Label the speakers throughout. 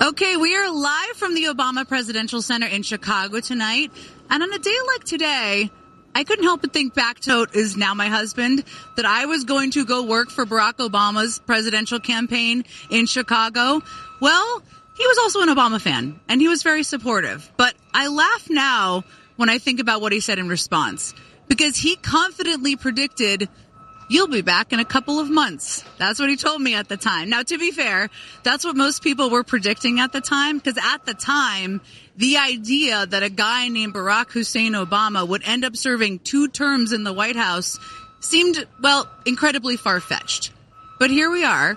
Speaker 1: Okay, we are live from the Obama Presidential Center in Chicago tonight. And on a day like today, I couldn't help but think back to is now my husband, that I was going to go work for Barack Obama's presidential campaign in Chicago. Well, he was also an Obama fan, and he was very supportive. But I laugh now when I think about what he said in response, because he confidently predicted, "You'll be back in a couple of months." That's what he told me at the time. Now, to be fair, that's what most people were predicting at the time, because at the time, the idea that a guy named Barack Hussein Obama would end up serving 2 terms in the White House seemed, well, incredibly far-fetched. But here we are,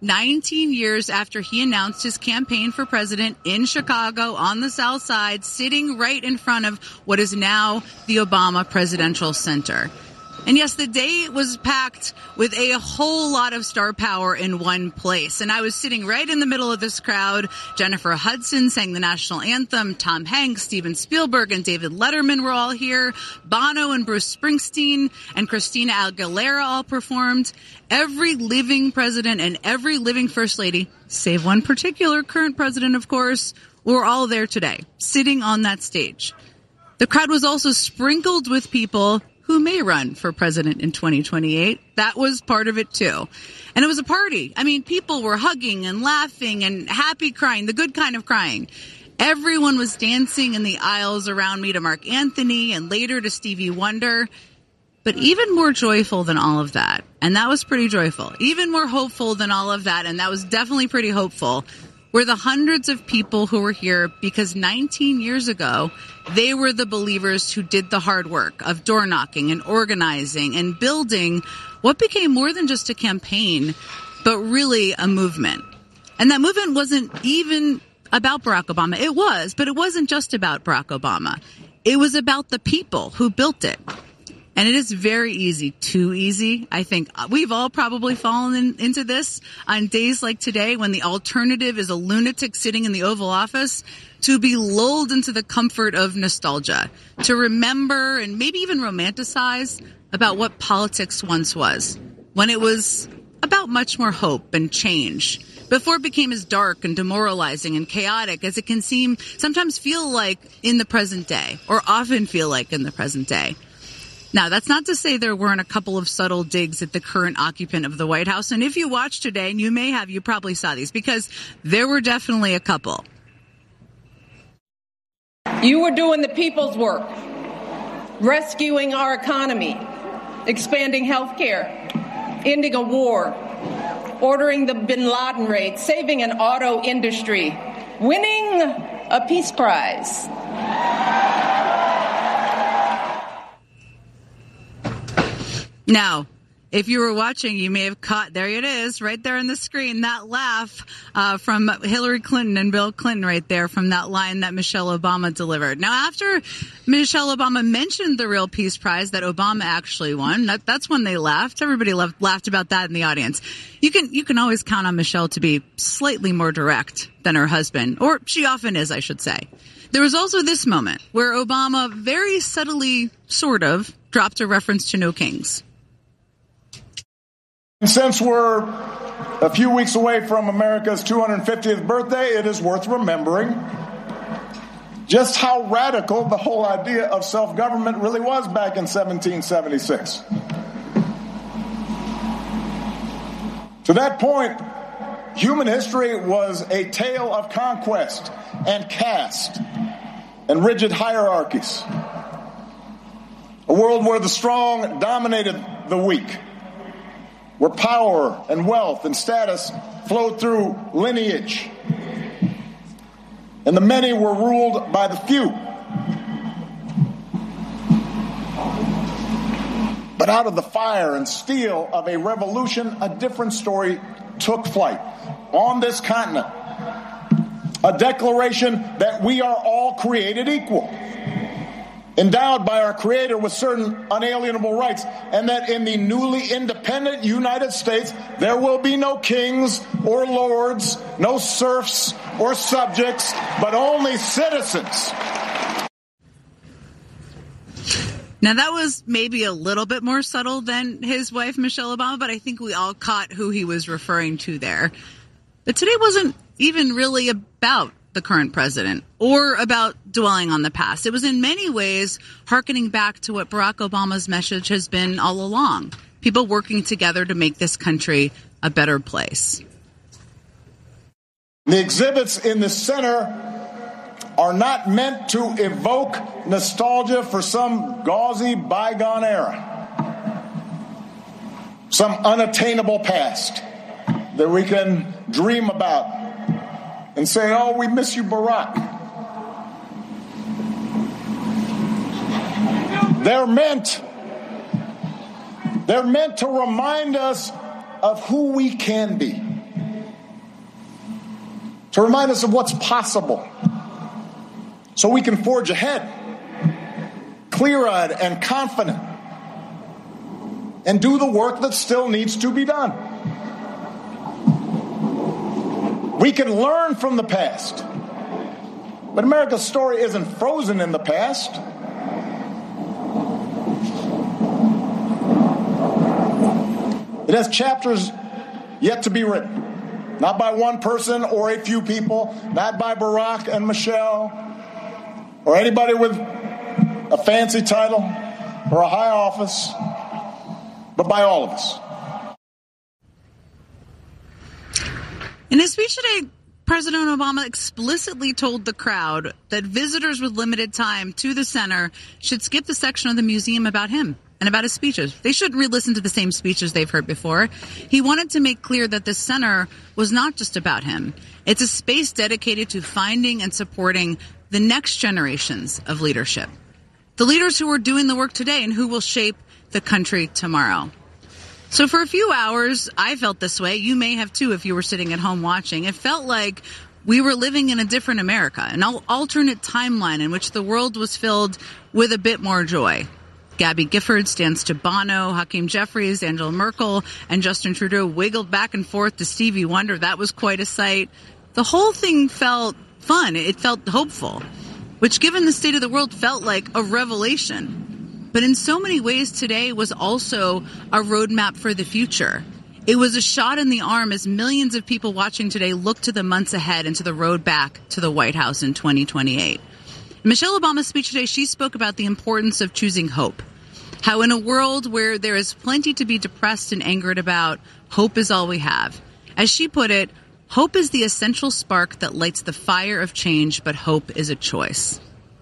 Speaker 1: 19 years after he announced his campaign for president in Chicago on the South Side, sitting right in front of what is now the Obama Presidential Center. And yes, the day was packed with a whole lot of star power in one place. And I was sitting right in the middle of this crowd. Jennifer Hudson sang the national anthem. Tom Hanks, Steven Spielberg, and David Letterman were all here. Bono and Bruce Springsteen and Christina Aguilera all performed. Every living president and every living first lady, save one particular current president, of course, were all there today, sitting on that stage. The crowd was also sprinkled with people who may run for president in 2028. That was part of it, too. And it was a party. I mean, people were hugging and laughing and happy crying, the good kind of crying. Everyone was dancing in the aisles around me to Mark Anthony and later to Stevie Wonder. But even more joyful than all of that, and that was pretty joyful, even more hopeful than all of that, and that was definitely pretty hopeful, were the hundreds of people who were here because 19 years ago, they were the believers who did the hard work of door knocking and organizing and building what became more than just a campaign, but really a movement. And that movement wasn't even about Barack Obama. It was, but it wasn't just about Barack Obama. It was about the people who built it. And it is very easy, too easy. I think we've all probably fallen into this on days like today when the alternative is a lunatic sitting in the Oval Office, to be lulled into the comfort of nostalgia, to remember and maybe even romanticize about what politics once was, when it was about much more hope and change, before it became as dark and demoralizing and chaotic as it can sometimes feel like in the present day, or often feel like in the present day. Now, that's not to say there weren't a couple of subtle digs at the current occupant of the White House. And if you watched today, and you probably saw these, because there were definitely a couple.
Speaker 2: You were doing the people's work, rescuing our economy, expanding health care, ending a war, ordering the bin Laden raid, saving an auto industry, winning a peace prize.
Speaker 1: Now, if you were watching, you may have caught, there it is, right there on the screen, that laugh from Hillary Clinton and Bill Clinton right there from that line that Michelle Obama delivered. Now, after Michelle Obama mentioned the real Peace Prize that Obama actually won, that's when they laughed. Everybody laughed about that in the audience. You can always count on Michelle to be slightly more direct than her husband, or she often is, I should say. There was also this moment where Obama very subtly, sort of, dropped a reference to no kings.
Speaker 3: Since we're a few weeks away from America's 250th birthday, it is worth remembering just how radical the whole idea of self-government really was back in 1776. To that point, human history was a tale of conquest and caste and rigid hierarchies. A world where the strong dominated the weak, where power and wealth and status flowed through lineage, and the many were ruled by the few. But out of the fire and steel of a revolution, a different story took flight on this continent. A declaration that we are all created equal, endowed by our Creator with certain unalienable rights, and that in the newly independent United States, there will be no kings or lords, no serfs or subjects, but only citizens.
Speaker 1: Now, that was maybe a little bit more subtle than his wife, Michelle Obama, but I think we all caught who he was referring to there. But today wasn't even really about the current president or about dwelling on the past. It was in many ways hearkening back to what Barack Obama's message has been all along. People working together to make this country a better place.
Speaker 3: The exhibits in the center are not meant to evoke nostalgia for some gauzy bygone era, some unattainable past that we can dream about and say, oh, we miss you, Barack. They're meant to remind us of who we can be, to remind us of what's possible, so we can forge ahead, clear-eyed and confident, and do the work that still needs to be done. We can learn from the past, but America's story isn't frozen in the past. It has chapters yet to be written, not by one person or a few people, not by Barack and Michelle or anybody with a fancy title or a high office, but by all of us.
Speaker 1: In his speech today, President Obama explicitly told the crowd that visitors with limited time to the center should skip the section of the museum about him and about his speeches. They shouldn't re-listen to the same speeches they've heard before. He wanted to make clear that the center was not just about him. It's a space dedicated to finding and supporting the next generations of leadership, the leaders who are doing the work today and who will shape the country tomorrow. So for a few hours, I felt this way. You may have too if you were sitting at home watching. It felt like we were living in a different America, an alternate timeline in which the world was filled with a bit more joy. Gabby Giffords danced to Bono, Hakeem Jeffries, Angela Merkel, and Justin Trudeau wiggled back and forth to Stevie Wonder. That was quite a sight. The whole thing felt fun. It felt hopeful, which given the state of the world felt like a revelation. But in so many ways today was also a roadmap for the future. It was a shot in the arm as millions of people watching today look to the months ahead and to the road back to the White House in 2028. In Michelle Obama's speech today, she spoke about the importance of choosing hope. How in a world where there is plenty to be depressed and angered about, hope is all we have. As she put it, hope is the essential spark that lights the fire of change, but hope is a choice.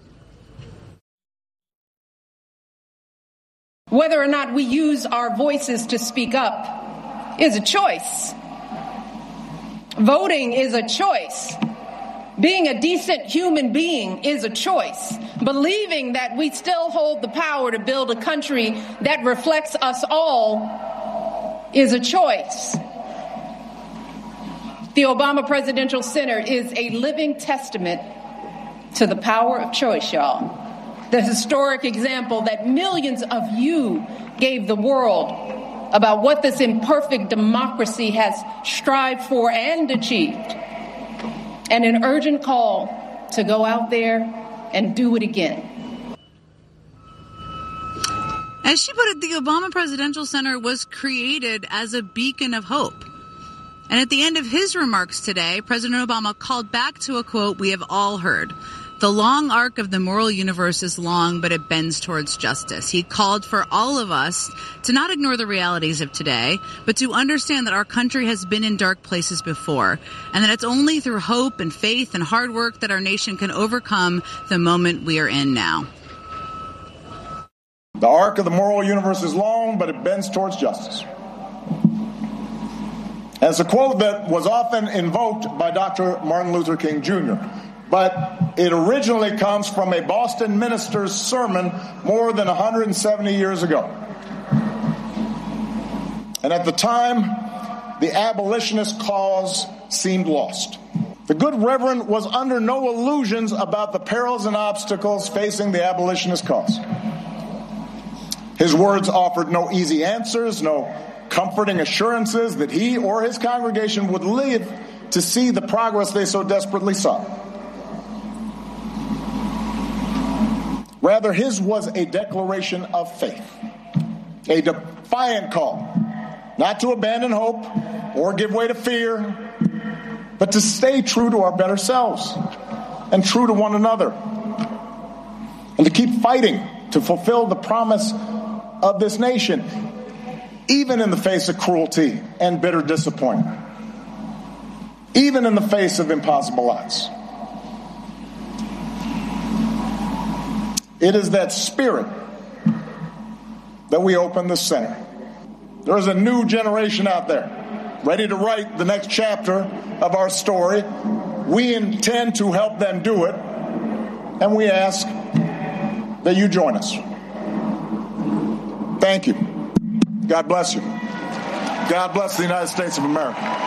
Speaker 2: Whether or not we use our voices to speak up is a choice. Voting is a choice. Being a decent human being is a choice. Believing that we still hold the power to build a country that reflects us all is a choice. The Obama Presidential Center is a living testament to the power of choice, y'all. The historic example that millions of you gave the world about what this imperfect democracy has strived for and achieved. And an urgent call to go out there and do it again.
Speaker 1: As she put it, the Obama Presidential Center was created as a beacon of hope. And at the end of his remarks today, President Obama called back to a quote we have all heard. The long arc of the moral universe is long, but it bends towards justice. He called for all of us to not ignore the realities of today, but to understand that our country has been in dark places before, and that it's only through hope and faith and hard work that our nation can overcome the moment we are in now.
Speaker 3: The arc of the moral universe is long, but it bends towards justice. That's a quote that was often invoked by Dr. Martin Luther King Jr., but it originally comes from a Boston minister's sermon more than 170 years ago. And at the time, the abolitionist cause seemed lost. The good Reverend was under no illusions about the perils and obstacles facing the abolitionist cause. His words offered no easy answers, no comforting assurances that he or his congregation would live to see the progress they so desperately sought. Rather, his was a declaration of faith, a defiant call, not to abandon hope or give way to fear, but to stay true to our better selves and true to one another, and to keep fighting to fulfill the promise of this nation, even in the face of cruelty and bitter disappointment, even in the face of impossible odds. It is that spirit that we open the center. There is a new generation out there ready to write the next chapter of our story. We intend to help them do it, and we ask that you join us. Thank you. God bless you. God bless the United States of America.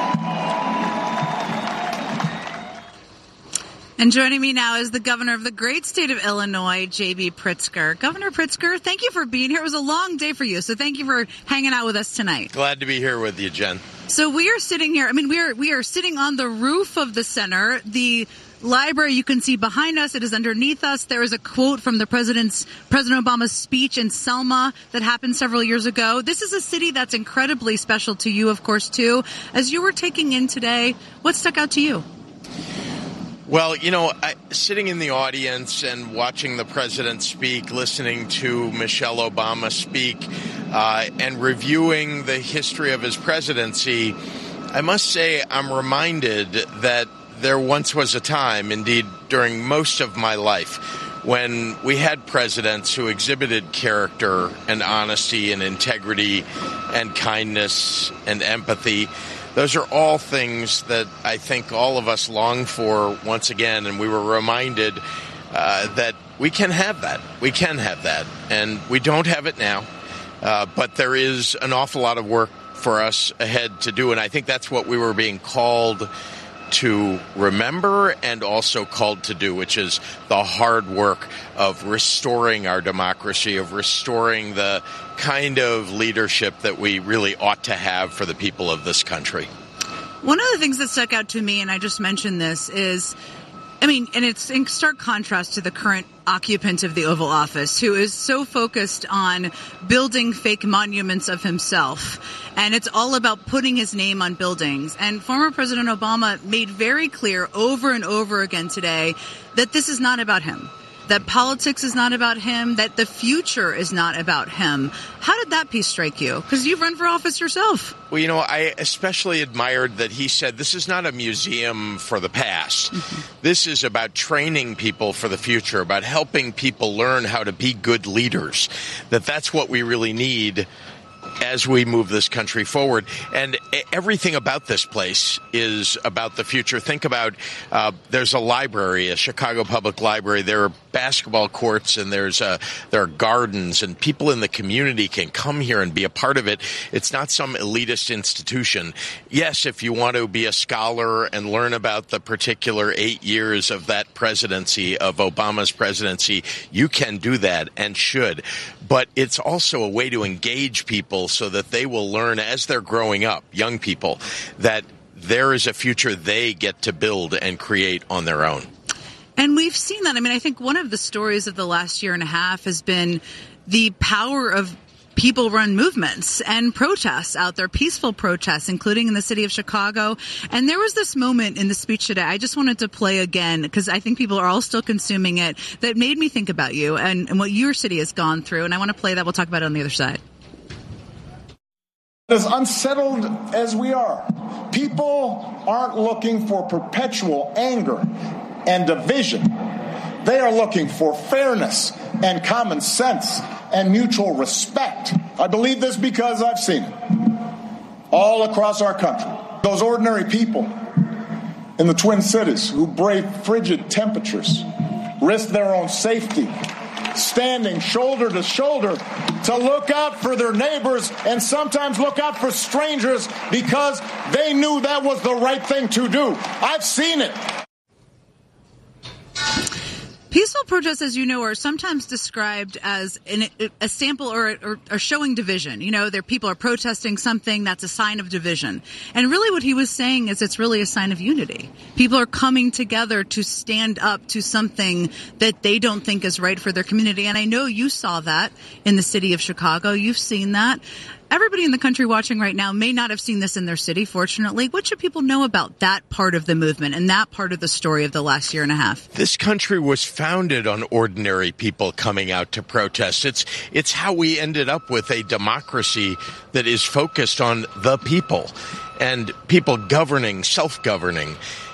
Speaker 1: And joining me now is the governor of the great state of Illinois, J.B. Pritzker. Governor Pritzker, thank you for being here. It was a long day for you, so thank you for hanging out with us tonight.
Speaker 4: Glad to be here with you, Jen.
Speaker 1: So we are sitting here, we are sitting on the roof of the center. The library you can see behind us, it is underneath us. There is a quote from the President Obama's speech in Selma that happened several years ago. This is a city that's incredibly special to you, of course, too. As you were taking in today, what stuck out to you?
Speaker 4: Well, sitting in the audience and watching the president speak, listening to Michelle Obama speak, and reviewing the history of his presidency, I must say I'm reminded that there once was a time, indeed during most of my life, when we had presidents who exhibited character and honesty and integrity and kindness and empathy. Those are all things that I think all of us long for once again, and we were reminded that we can have that. We can have that, and we don't have it now, but there is an awful lot of work for us ahead to do, and I think that's what we were being called to remember and also called to do, which is the hard work of restoring our democracy, of restoring the kind of leadership that we really ought to have for the people of this country.
Speaker 1: One of the things that stuck out to me, and I just mentioned this, is, and it's in stark contrast to the current occupant of the Oval Office, who is so focused on building fake monuments of himself. And it's all about putting his name on buildings. And former President Obama made very clear over and over again today that this is not about him, that politics is not about him, that the future is not about him. How did that piece strike you? Because you've run for office yourself.
Speaker 4: Well, I especially admired that he said this is not a museum for the past. Mm-hmm. This is about training people for the future, about helping people learn how to be good leaders, that's what we really need as we move this country forward. And everything about this place is about the future. Think about, there's a library, a Chicago Public Library. There are basketball courts, and there are gardens, and people in the community can come here and be a part of it. It's not some elitist institution. Yes, if you want to be a scholar and learn about the particular 8 years of that presidency, of Obama's presidency, you can do that and should. But it's also a way to engage people so that they will learn as they're growing up, young people, that there is a future they get to build and create on their own.
Speaker 1: And we've seen that. I think one of the stories of the last year and a half has been the power of people-run movements and protests out there, peaceful protests, including in the city of Chicago. And there was this moment in the speech today I just wanted to play again, because I think people are all still consuming it, that made me think about you and what your city has gone through. And I want to play that. We'll talk about it on the other side.
Speaker 3: As unsettled as we are, people aren't looking for perpetual anger and division. They are looking for fairness and common sense and mutual respect. I believe this because I've seen it all across our country. Those ordinary people in the Twin Cities who brave frigid temperatures, risk their own safety, standing shoulder to shoulder to look out for their neighbors and sometimes look out for strangers because they knew that was the right thing to do. I've seen it.
Speaker 1: Peaceful protests, as you know, are sometimes described as a sample or showing division. People are protesting something that's a sign of division. And really what he was saying is it's really a sign of unity. People are coming together to stand up to something that they don't think is right for their community. And I know you saw that in the city of Chicago. You've seen that. everybody in the country watching right now may not have seen this in their city, fortunately. What should people know about that part of the movement and that part of the story of the last year and a half?
Speaker 4: This country was founded on ordinary people coming out to protest. It's how we ended up with a democracy that is focused on the people and people governing, self-governing.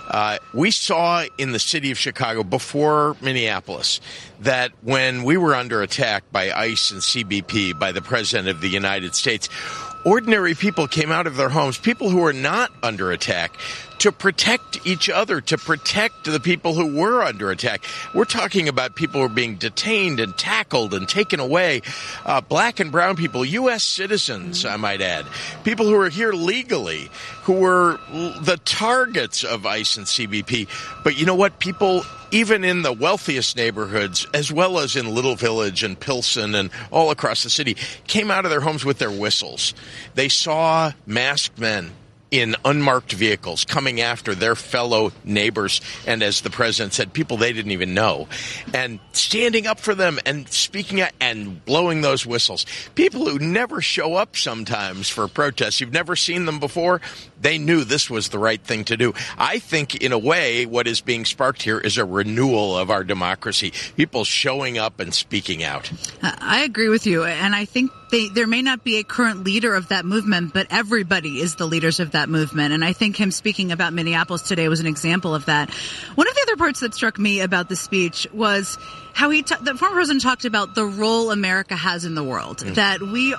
Speaker 4: We saw in the city of Chicago before Minneapolis that when we were under attack by ICE and CBP, by the President of the United States, ordinary people came out of their homes, people who were not under attack, to protect each other, to protect the people who were under attack. We're talking about people who are being detained and tackled and taken away, black and brown people, U.S. citizens, I might add, people who are here legally, who were the targets of ICE and CBP. But you know what? People, even in the wealthiest neighborhoods, as well as in Little Village and Pilsen and all across the city, came out of their homes with their whistles. They saw masked men in unmarked vehicles coming after their fellow neighbors, and as the president said, people they didn't even know, and standing up for them and speaking out and blowing those whistles. People who never show up sometimes for protests, you've never seen them before, they knew this was the right thing to do. I think, in a way, what is being sparked here is a renewal of our democracy, people showing up and speaking out.
Speaker 1: I agree with you, and I think there may not be a current leader of that movement, but everybody is the leaders of that movement. And I think him speaking about Minneapolis today was an example of that. One of the other parts that struck me about the speech was how the former president talked about the role America has in the world, that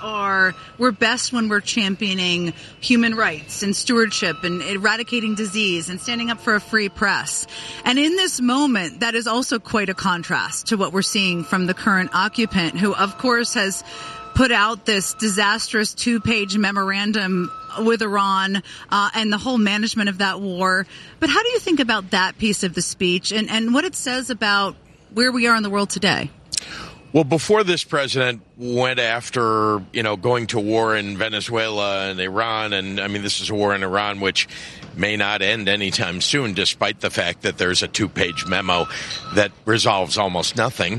Speaker 1: we're best when we're championing human rights and stewardship and eradicating disease and standing up for a free press. And in this moment, that is also quite a contrast to what we're seeing from the current occupant, who, of course, has put out this disastrous 2-page memorandum with Iran and the whole management of that war. But how do you think about that piece of the speech and what it says about where we are in the world today?
Speaker 4: Well, before this president went after, going to war in Venezuela and Iran, and I mean, this is a war in Iran which may not end anytime soon, despite the fact that there's a 2-page memo that resolves almost nothing.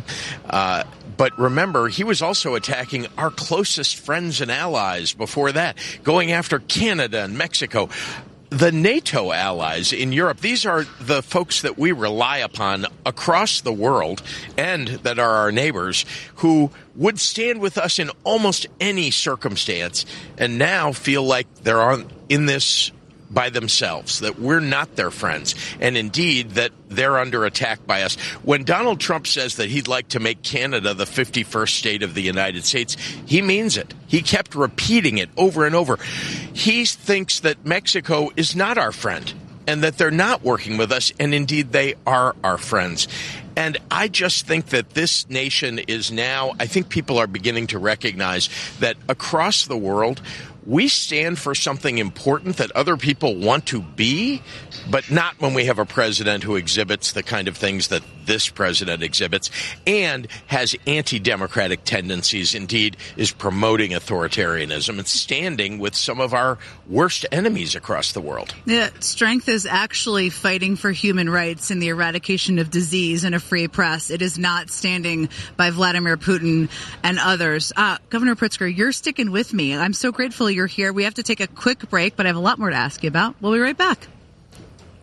Speaker 4: But remember, he was also attacking our closest friends and allies before that, going after Canada and Mexico. The NATO allies in Europe, these are the folks that we rely upon across the world and that are our neighbors who would stand with us in almost any circumstance and now feel like they're in this by themselves, that we're not their friends, and indeed that they're under attack by us. When Donald Trump says that he'd like to make Canada the 51st state of the United States, he means it. He kept repeating it over and over. He thinks that Mexico is not our friend and that they're not working with us, and indeed they are our friends. And I just think that this nation is now, I think people are beginning to recognize that across the world, we stand for something important that other people want to be, but not when we have a president who exhibits the kind of things that this president exhibits and has anti-democratic tendencies, indeed is promoting authoritarianism and standing with some of our worst enemies across the world.
Speaker 1: Yeah, strength is actually fighting for human rights and the eradication of disease and a free press. It is not standing by Vladimir Putin and others. Governor Pritzker, you're sticking with me. I'm so grateful you're here. We have to take a quick break, but I have a lot more to ask you about. We'll be right back.